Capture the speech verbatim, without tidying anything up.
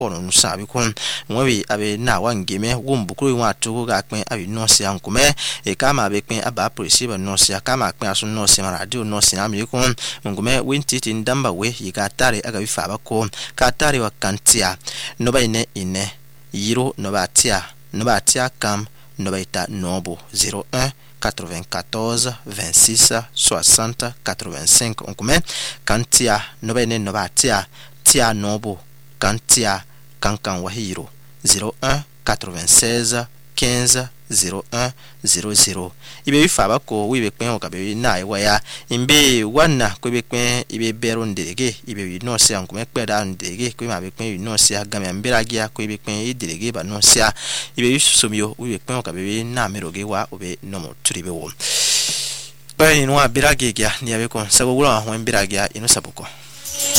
ono nusabi kun mwebi abe na wangeme wumbukuru watu ga pen abi nosi ankume e kama be pen aba polisi ba nosi kama pen asun nosi ma radio nosi ami kun ngume winti tindamba we yigatare aga bifa bako katare wa kantia no bayine ine yiro no batia no batia kam no baita nobo zero un quatre-vingt-quatorze vingt-six soixante quatre-vingt-cinq onkume kantia no bayine no batia tia nobo kantia kankan wahiro zero un quatre-vingt-seize quinze zero un zero zero ibe bifa bako wibe pen okabe na iwaya imbe wana kwebe pen ibe bero ndelege ibe no se ankume peda ndelege kwe mabe pen no se agame ambiragia kwebe pen idelege ba no se ibe yusumyo wibe pen okabe na meroge wa obe no muturibe wo ba ino abiragia ni abe kon sabo gura ho ambiragia ino sabuko